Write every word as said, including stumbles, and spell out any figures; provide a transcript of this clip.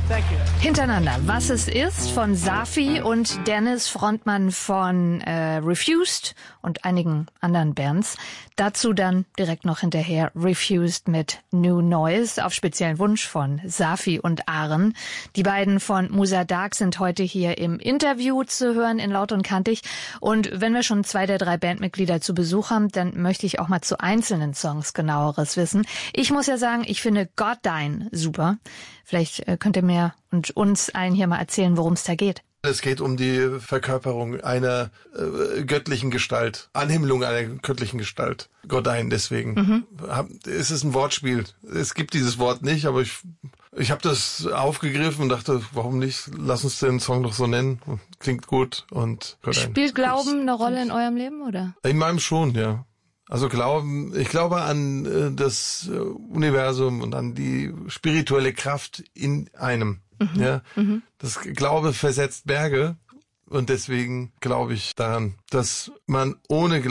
Hintereinander. Was es ist von Safi und Dennis, Frontmann von äh, Refused und einigen anderen Bands. Dazu dann direkt noch hinterher Refused mit New Noise auf speziellen Wunsch von Safi und Aren. Die beiden von Musa Dark sind heute hier im Interview zu hören in Laut und Kantig. Und wenn wir schon zwei der drei Bandmitglieder zu Besuch haben, dann möchte ich auch mal zu einzelnen Songs genaueres wissen. Ich muss ja sagen, ich finde God Dein super. Vielleicht äh, könnt ihr mir und uns allen hier mal erzählen, worum es da geht. Es geht um die Verkörperung einer äh, göttlichen Gestalt, Anhimmelung einer göttlichen Gestalt. Godein, deswegen. Mhm. Hab, es ist ein Wortspiel. Es gibt dieses Wort nicht, aber ich ich habe das aufgegriffen und dachte, warum nicht? Lass uns den Song doch so nennen. Klingt gut. Und Godein. Spielt Glauben eine Rolle in eurem Leben, oder? In meinem schon, ja. Also glauben, ich glaube an äh, das äh, Universum und an die spirituelle Kraft in einem. Mhm. Ja, mhm. Das Glaube versetzt Berge und deswegen glaube ich daran, dass man ohne